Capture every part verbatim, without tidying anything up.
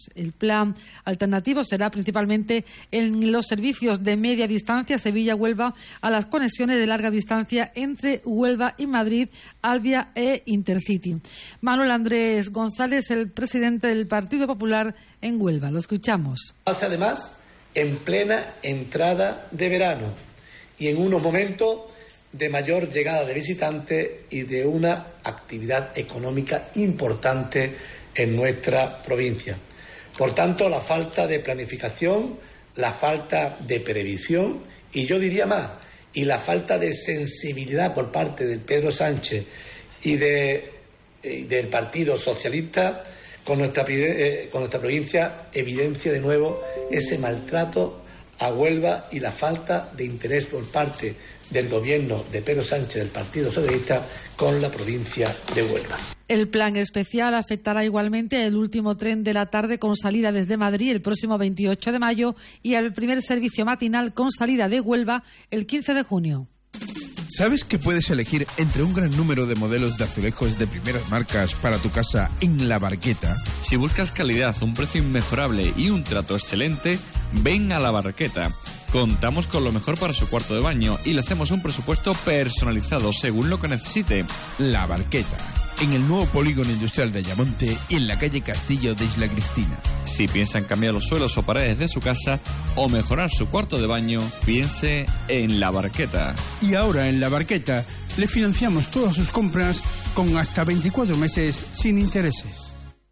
El plan alternativo será principalmente en los servicios de media distancia Sevilla-Huelva a las conexiones de larga distancia entre Huelva y Madrid, Alvia e Intercity. Manuel Andrés González, el presidente del Partido Popular en Huelva. Lo escuchamos. Hace además en plena entrada de verano y en unos momentos de mayor llegada de visitantes y de una actividad económica importante en nuestra provincia. Por tanto, la falta de planificación, la falta de previsión y yo diría más, y la falta de sensibilidad por parte de Pedro Sánchez y de, y del Partido Socialista con nuestra, eh, con nuestra provincia evidencia de nuevo ese maltrato a Huelva y la falta de interés por parte del gobierno de Pedro Sánchez del Partido Socialista con la provincia de Huelva. El plan especial afectará igualmente el último tren de la tarde con salida desde Madrid el próximo veintiocho de mayo y al primer servicio matinal con salida de Huelva el quince de junio. ¿Sabes que puedes elegir entre un gran número de modelos de azulejos de primeras marcas para tu casa en La Barqueta? Si buscas calidad, un precio inmejorable y un trato excelente, ven a La Barqueta. Contamos con lo mejor para su cuarto de baño y le hacemos un presupuesto personalizado según lo que necesite. La Barqueta, en el nuevo polígono industrial de Ayamonte y en la calle Castillo de Isla Cristina. Si piensa en cambiar los suelos o paredes de su casa o mejorar su cuarto de baño, piense en La Barqueta. Y ahora en La Barqueta le financiamos todas sus compras con hasta veinticuatro meses sin intereses.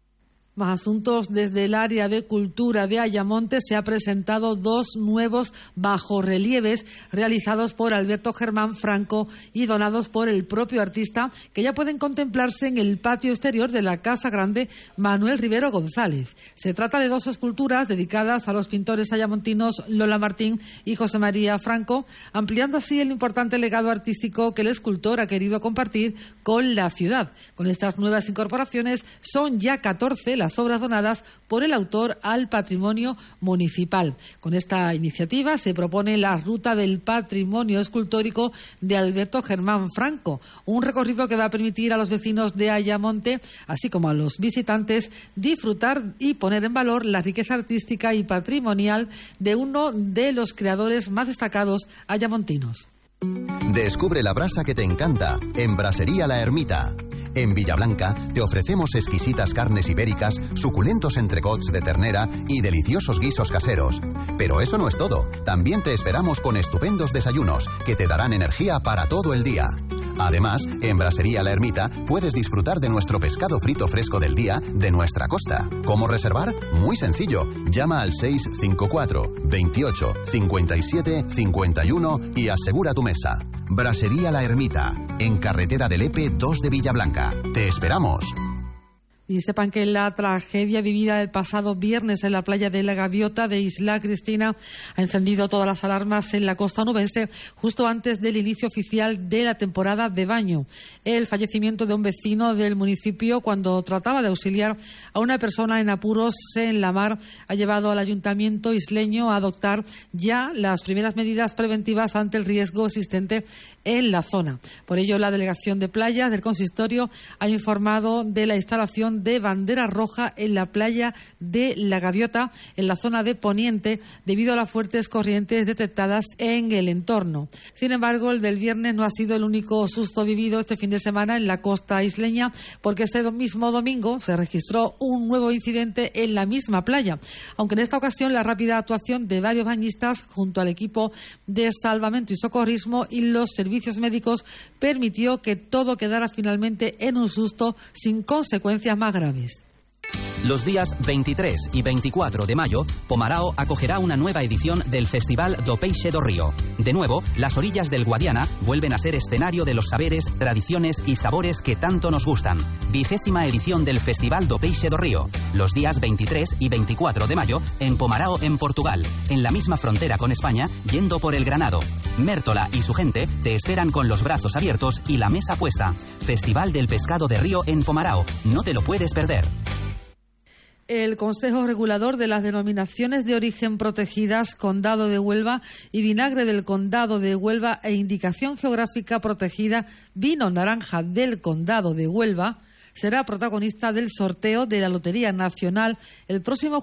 Más asuntos. Desde el área de cultura de Ayamonte se ha presentado dos nuevos bajorrelieves realizados por Alberto Germán Franco y donados por el propio artista, que ya pueden contemplarse en el patio exterior de la Casa Grande Manuel Rivero González. Se trata de dos esculturas dedicadas a los pintores ayamontinos Lola Martín y José María Franco, ampliando así el importante legado artístico que el escultor ha querido compartir con la ciudad. Con estas nuevas incorporaciones son ya catorce las obras donadas por el autor al patrimonio municipal. Con esta iniciativa se propone la Ruta del Patrimonio Escultórico de Alberto Germán Franco, un recorrido que va a permitir a los vecinos de Ayamonte, así como a los visitantes, disfrutar y poner en valor la riqueza artística y patrimonial de uno de los creadores más destacados ayamontinos. Descubre la brasa que te encanta en Brasería La Ermita. En Villablanca te ofrecemos exquisitas carnes ibéricas, suculentos entrecots de ternera y deliciosos guisos caseros. Pero eso no es todo. También te esperamos con estupendos desayunos que te darán energía para todo el día. Además, en Brasería La Ermita puedes disfrutar de nuestro pescado frito fresco del día de nuestra costa. ¿Cómo reservar? Muy sencillo. Llama al seis cinco cuatro, veintiocho, cincuenta y siete, cincuenta y uno y asegura tu mesa. Brasería La Ermita, en Carretera del Lepe dos de Villablanca. ¡Te esperamos! Y sepan que la tragedia vivida el pasado viernes en la playa de La Gaviota de Isla Cristina ha encendido todas las alarmas en la costa onubense justo antes del inicio oficial de la temporada de baño. El fallecimiento de un vecino del municipio cuando trataba de auxiliar a una persona en apuros en la mar ha llevado al ayuntamiento isleño a adoptar ya las primeras medidas preventivas ante el riesgo existente en la zona. Por ello, la Delegación de Playas del Consistorio ha informado de la instalación de bandera roja en la playa de La Gaviota, en la zona de Poniente, debido a las fuertes corrientes detectadas en el entorno. Sin embargo, el del viernes no ha sido el único susto vivido este fin de semana en la costa isleña, porque este mismo domingo se registró un nuevo incidente en la misma playa, aunque en esta ocasión la rápida actuación de varios bañistas junto al equipo de salvamento y socorrismo y los servicios médicos permitió que todo quedara finalmente en un susto sin consecuencias más graves. Los días veintitrés y veinticuatro de mayo, Pomarao acogerá una nueva edición del Festival do Peixe do Río. De nuevo, las orillas del Guadiana vuelven a ser escenario de los saberes, tradiciones y sabores que tanto nos gustan. Vigésima edición del Festival do Peixe do Río. Los días veintitrés y veinticuatro de mayo, en Pomarao, en Portugal, en la misma frontera con España, yendo por el Granado. Mértola y su gente te esperan con los brazos abiertos y la mesa puesta. Festival del Pescado de Río en Pomarao. No te lo puedes perder. El Consejo Regulador de las Denominaciones de Origen Protegidas, Condado de Huelva y Vinagre del Condado de Huelva e Indicación Geográfica Protegida, Vino Naranja del Condado de Huelva, será protagonista del sorteo de la Lotería Nacional el próximo